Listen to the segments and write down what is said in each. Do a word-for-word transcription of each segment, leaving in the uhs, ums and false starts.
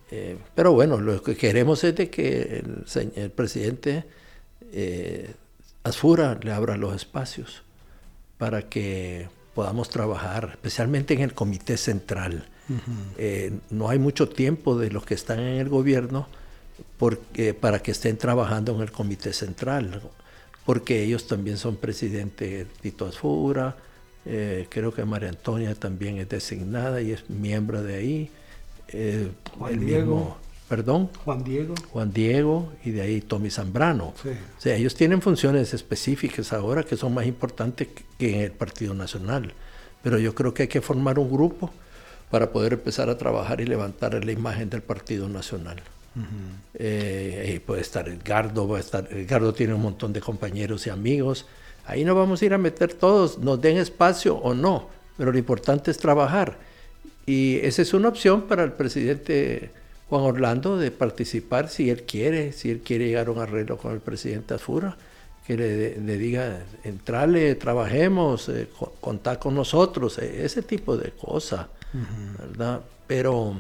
Eh, pero bueno, lo que queremos es de que el, el presidente eh, Asfura le abra los espacios para que podamos trabajar, especialmente en el Comité Central. Uh-huh. Eh, no hay mucho tiempo de los que están en el gobierno porque, para que estén trabajando en el Comité Central, porque ellos también son presidente Tito Asfura, eh, creo que María Antonia también es designada y es miembro de ahí. Eh, Juan el Diego. mismo, perdón. Juan Diego. Juan Diego y de ahí Tommy Zambrano. Sí. O sea, ellos tienen funciones específicas ahora que son más importantes que en el Partido Nacional. Pero yo creo que hay que formar un grupo para poder empezar a trabajar y levantar la imagen del Partido Nacional. Uh-huh. eh, ahí puede estar Edgardo, va a estar, Edgardo tiene un montón de compañeros y amigos. Ahí nos vamos a ir a meter todos, nos den espacio o no, pero lo importante es trabajar. Y esa es una opción para el presidente Juan Orlando de participar si él quiere, si él quiere llegar a un arreglo con el presidente Asfura, que le, le diga, entrale, trabajemos, eh, contá con nosotros, eh, ese tipo de cosas, uh-huh. ¿verdad? Pero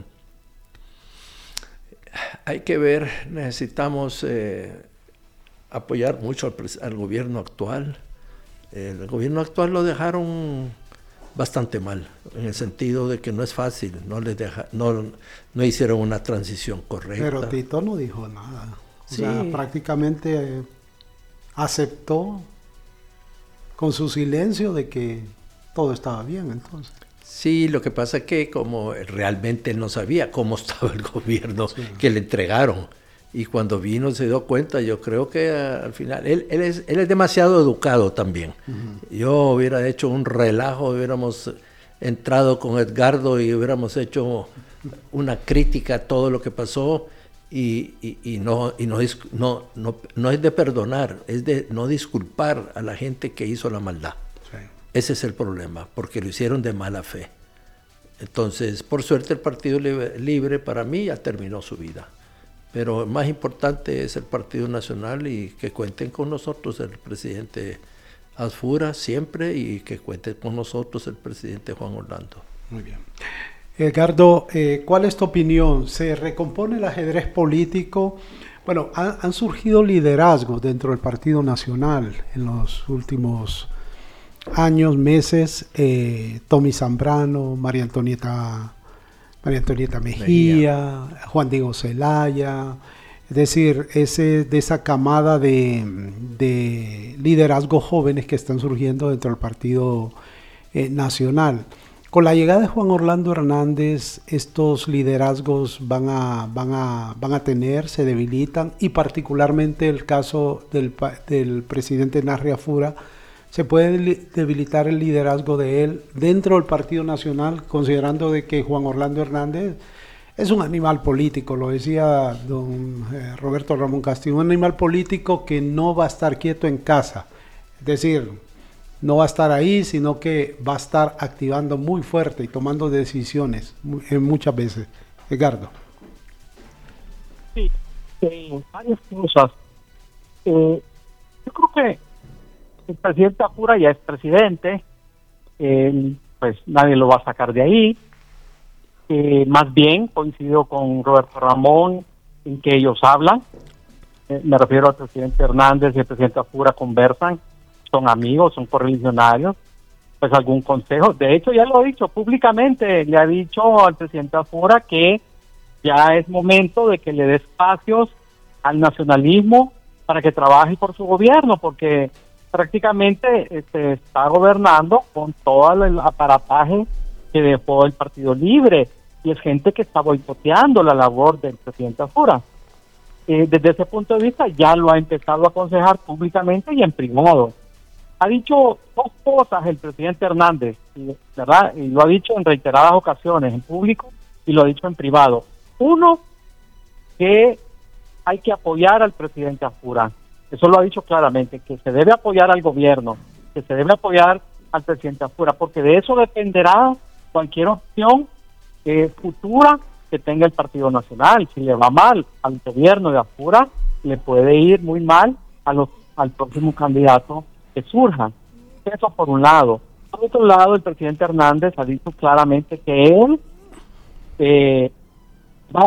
hay que ver, necesitamos eh, apoyar mucho al, al gobierno actual. El gobierno actual lo dejaron bastante mal, en el sentido de que no es fácil, no les deja, no, no hicieron una transición correcta. Pero Tito no dijo nada, o sí. sea, prácticamente aceptó con su silencio de que todo estaba bien entonces. Sí, lo que pasa es que como realmente él no sabía cómo estaba el gobierno sí. que le entregaron, y cuando vino se dio cuenta, yo creo que uh, al final, él, él, es, él es demasiado educado también. Uh-huh. Yo hubiera hecho un relajo, hubiéramos entrado con Edgardo y hubiéramos hecho una crítica a todo lo que pasó, y, y, y, no, y no, no, no, no es de perdonar, es de no disculpar a la gente que hizo la maldad. Sí. Ese es el problema, porque lo hicieron de mala fe. Entonces, por suerte el Partido Libre, Libre para mí ya terminó su vida. Pero más importante es el Partido Nacional y que cuenten con nosotros el presidente Asfura siempre y que cuente con nosotros el presidente Juan Orlando. Muy bien. Edgardo, eh, ¿cuál es tu opinión? ¿Se recompone el ajedrez político? Bueno, han, han surgido liderazgos dentro del Partido Nacional en los últimos años, meses. Eh, Tommy Zambrano, María Antonieta... María Antonieta Mejía, Mejía, Juan Diego Zelaya, es decir, ese, de esa camada de, de liderazgos jóvenes que están surgiendo dentro del Partido eh, Nacional. Con la llegada de Juan Orlando Hernández, estos liderazgos van a, van a, van a tener, se debilitan, y particularmente el caso del, del presidente Narri Asfura, se puede debilitar el liderazgo de él dentro del Partido Nacional, considerando de que Juan Orlando Hernández es un animal político, lo decía don eh, Roberto Ramón Castillo, un animal político que no va a estar quieto en casa, es decir, no va a estar ahí, sino que va a estar activando muy fuerte y tomando decisiones eh, muchas veces. Edgardo. Sí, eh, varias cosas. Eh, yo creo que el presidente Asfura ya es presidente, eh, pues nadie lo va a sacar de ahí. Eh, más bien coincido con Roberto Ramón en que ellos hablan. Eh, me refiero al presidente Hernández y el presidente Asfura conversan, son amigos, son correligionarios. Pues algún consejo. De hecho, ya lo ha dicho públicamente, le ha dicho al presidente Asfura que ya es momento de que le dé espacios al nacionalismo para que trabaje por su gobierno, porque prácticamente este, está gobernando con todo el aparataje que dejó el Partido Libre, y es gente que está boicoteando la labor del presidente Asfura. Eh, desde ese punto de vista ya lo ha empezado a aconsejar públicamente y en privado. Ha dicho dos cosas el presidente Hernández, ¿verdad? Y lo ha dicho en reiteradas ocasiones en público y lo ha dicho en privado. Uno, que hay que apoyar al presidente Asfura. Eso lo ha dicho claramente, que se debe apoyar al gobierno, que se debe apoyar al presidente Asfura, porque de eso dependerá cualquier opción eh, futura que tenga el Partido Nacional. Si le va mal al gobierno de Asfura, le puede ir muy mal a los, al próximo candidato que surja. Eso por un lado. Por otro lado, el presidente Hernández ha dicho claramente que él eh,